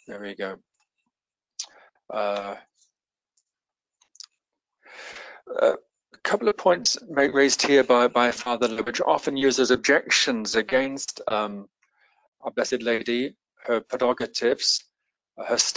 There we go. A couple of points raised here by Father Lowe, which often used as objections against Our Blessed Lady, her prerogatives, her